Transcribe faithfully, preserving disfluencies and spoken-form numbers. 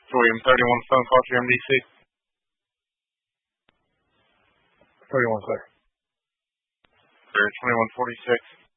William thirty-one phone call to M D C. thirty-one, sir. Sir, twenty-one forty-six.